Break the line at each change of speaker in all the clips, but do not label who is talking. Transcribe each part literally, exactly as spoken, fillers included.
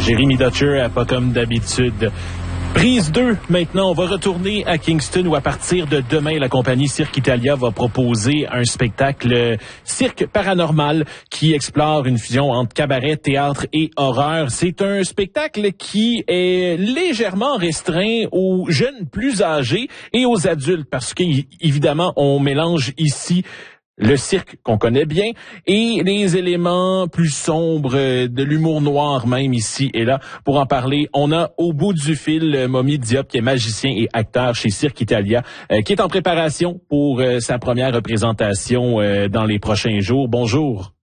Jérémy Dutcher, pas comme d'habitude. Prise deux, maintenant, on va retourner à Kingston où à partir de demain, la compagnie Cirque Italia va proposer un spectacle cirque paranormal qui explore une fusion entre cabaret, théâtre et horreur. C'est un spectacle qui est légèrement restreint aux jeunes plus âgés et aux adultes parce qu'évidemment, on mélange ici le cirque qu'on connaît bien et les éléments plus sombres de l'humour noir même ici et là. Pour en parler, on a au bout du fil Momy Diop qui est magicien et acteur chez Cirque Italia euh, qui est en préparation pour euh, sa première représentation euh, dans les prochains jours. Bonjour.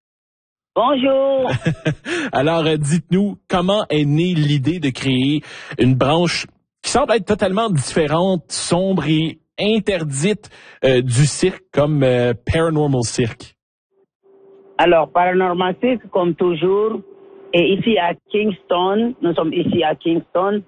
Bonjour.
Alors, euh, dites-nous, comment est née l'idée de créer une branche qui semble être totalement différente, sombre et interdite euh, du cirque comme euh, Paranormal Cirque?
Alors, Paranormal Cirque, comme toujours, est ici à Kingston. Nous sommes ici à Kingston.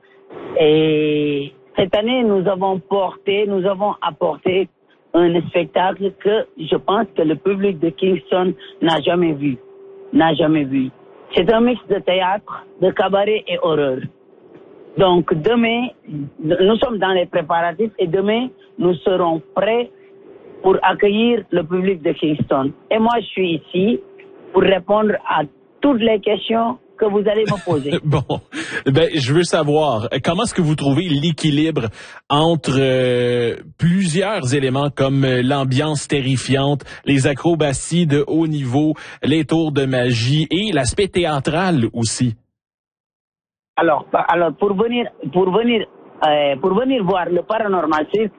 Et cette année, nous avons porté, nous avons apporté un spectacle que je pense que le public de Kingston n'a jamais vu. N'a jamais vu. C'est un mix de théâtre, de cabaret et horreur. Donc, demain, nous sommes dans les préparatifs et demain, nous serons prêts pour accueillir le public de Kingston. Et moi, je suis ici pour répondre à toutes les questions que vous allez me poser.
Bon, ben, je veux savoir, comment est-ce que vous trouvez l'équilibre entre euh, plusieurs éléments comme euh, l'ambiance terrifiante, les acrobaties de haut niveau, les tours de magie et l'aspect théâtral aussi?
Alors, alors pour venir, pour venir, euh, pour venir voir le Paranormal Cirque,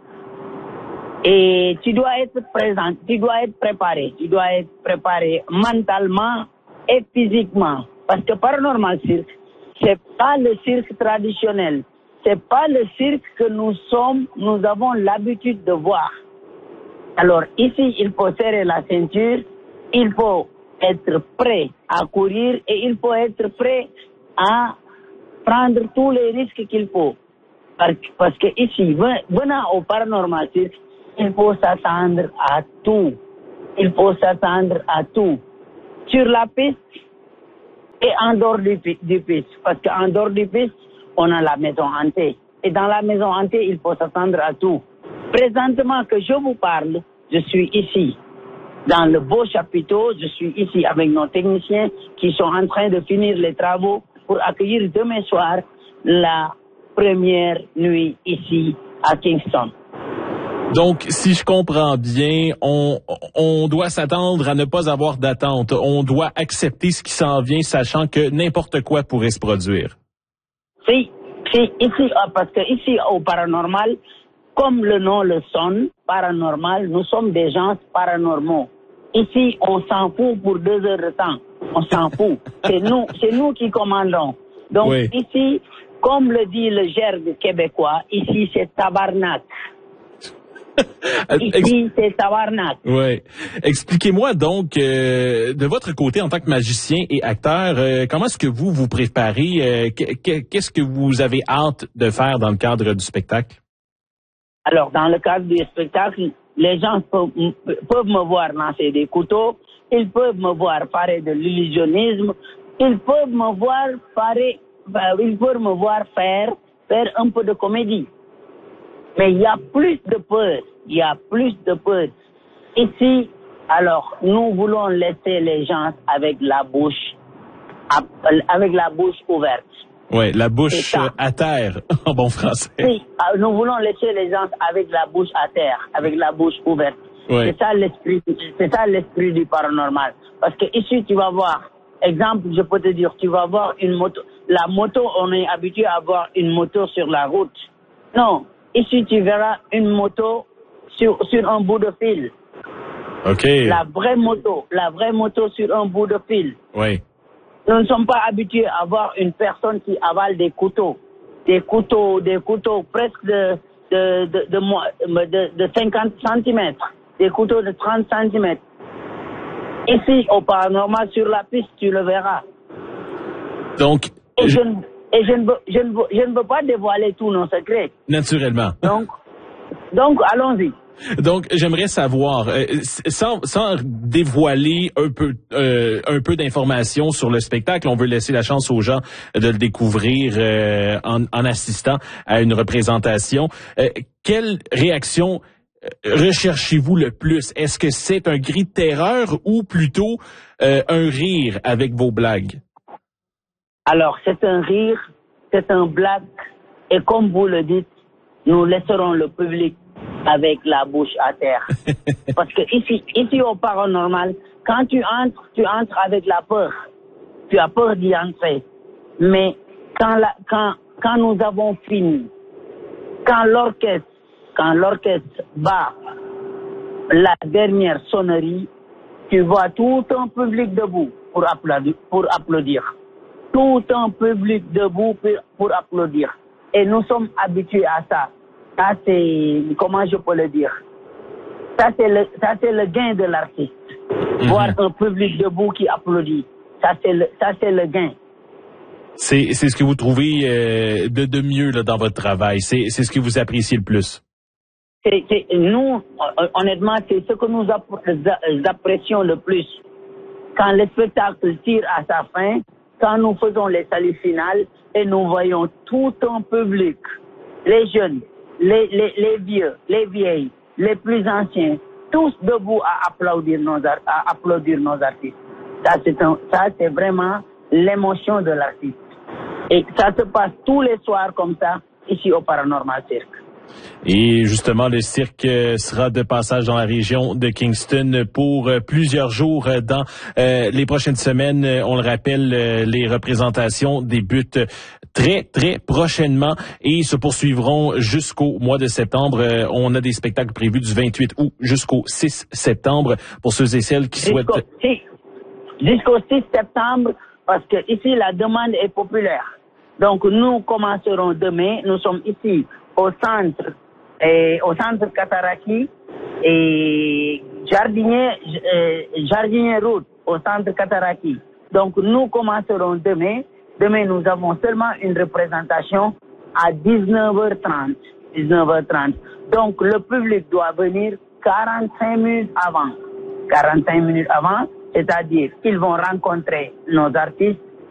et tu dois être présent, tu dois être préparé, tu dois être préparé mentalement et physiquement, parce que Paranormal Cirque, c'est pas le cirque traditionnel, c'est pas le cirque que nous sommes, nous avons l'habitude de voir. Alors ici, il faut serrer la ceinture, il faut être prêt à courir et il faut être prêt à prendre tous les risques qu'il faut. Parce que ici, venant au Paranormal Cirque, il faut s'attendre à tout. Il faut s'attendre à tout. Sur la piste et en dehors du, du piste. Parce qu'en dehors du piste, on a la maison hantée. Et dans la maison hantée, il faut s'attendre à tout. Présentement que je vous parle, je suis ici, dans le beau chapiteau. Je suis ici avec nos techniciens qui sont en train de finir les travaux pour accueillir demain soir la première nuit ici à Kingston.
Donc, si je comprends bien, on, on doit s'attendre à ne pas avoir d'attente. On doit accepter ce qui s'en vient, sachant que n'importe quoi pourrait se produire.
Si, si, ici, parce que ici au paranormal, comme le nom le sonne, paranormal, nous sommes des gens paranormaux. Ici, on s'en fout pour deux heures de temps. On s'en fout. C'est nous, c'est nous qui commandons. Donc, oui. Ici, comme le dit le gerbe québécois, ici, c'est tabarnak. Ici, c'est tabarnak.
Oui. Expliquez-moi donc, euh, de votre côté, en tant que magicien et acteur, euh, comment est-ce que vous vous préparez? Euh, qu'est-ce que vous avez hâte de faire dans le cadre du spectacle?
Alors, dans le cadre du spectacle, les gens peuvent, peuvent me voir lancer des couteaux, ils peuvent me voir parler de l'illusionnisme, ils peuvent me voir parler, ils peuvent me voir faire, faire un peu de comédie. Mais il y a plus de peur, il y a plus de peur. Ici, alors, nous voulons laisser les gens avec la bouche, avec la bouche ouverte.
Oui, la bouche à terre, en bon français.
Oui, nous voulons laisser les gens avec la bouche à terre, avec la bouche ouverte. Oui. C'est ça l'esprit, c'est ça l'esprit du paranormal. Parce que ici, tu vas voir, exemple, je peux te dire, tu vas voir une moto. La moto, on est habitué à voir une moto sur la route. Non, ici, tu verras une moto sur, sur un bout de fil.
OK.
La vraie moto, la vraie moto sur un bout de fil.
Oui.
Nous ne sommes pas habitués à voir une personne qui avale des couteaux. Des couteaux, des couteaux presque de, de, de, de, de, de cinquante centimètres. Des couteaux de trente centimètres. Ici, au paranormal, sur la piste, tu le verras.
Donc,
et je, et je ne veux, je ne veux, je ne veux pas dévoiler tous nos secrets.
Naturellement.
Donc, donc allons-y.
Donc, j'aimerais savoir, euh, sans, sans dévoiler un peu, euh, un peu d'informations sur le spectacle, on veut laisser la chance aux gens de le découvrir euh, en, en assistant à une représentation. Euh, quelle réaction recherchez-vous le plus? Est-ce que c'est un cri de terreur ou plutôt euh, un rire avec vos blagues?
Alors, c'est un rire, c'est un blague, et comme vous le dites, nous laisserons le public avec la bouche à terre. Parce que ici, ici au paranormal, quand tu entres, tu entres avec la peur. Tu as peur d'y entrer. Mais quand, la, quand, quand nous avons fini, quand l'orchestre, quand l'orchestre bat la dernière sonnerie, tu vois tout un public debout pour applaudir, pour applaudir. Tout un public debout pour, pour applaudir. Et nous sommes habitués à ça. Ça, c'est, comment je peux le dire? Ça, c'est le, ça, c'est le gain de l'artiste. Mm-hmm. Voir un public debout qui applaudit. Ça, c'est le, ça, c'est le gain.
C'est, c'est ce que vous trouvez euh, de, de mieux là, dans votre travail. C'est, c'est ce que vous appréciez le plus.
C'est, c'est, nous, honnêtement, c'est ce que nous apprécions le plus. Quand le spectacle tire à sa fin, quand nous faisons les saluts finales et nous voyons tout un public, les jeunes, les, les, les vieux, les vieilles, les plus anciens, tous debout à applaudir nos, à applaudir nos artistes. Ça, c'est un, ça, c'est vraiment l'émotion de l'artiste. Et ça se passe tous les soirs comme ça, ici au Paranormal Cirque.
Et justement, le cirque sera de passage dans la région de Kingston pour plusieurs jours dans euh, les prochaines semaines. On le rappelle, les représentations débutent très, très prochainement et se poursuivront jusqu'au mois de septembre. On a des spectacles prévus du vingt-huit août jusqu'au six septembre pour ceux et celles qui souhaitent...
Jusqu'au six, jusqu'au six septembre, parce que ici, la demande est populaire. Donc, nous commencerons demain. Nous sommes ici au centre, et au centre Cataraqui et Jardinier, euh, Jardinier Route, au centre Cataraqui. Donc, nous commencerons demain. Demain, nous avons seulement une représentation à dix-neuf heures trente. dix-neuf heures trente. Donc, le public doit venir quarante-cinq minutes avant. quarante-cinq minutes avant, c'est-à-dire qu'ils vont rencontrer nos artistes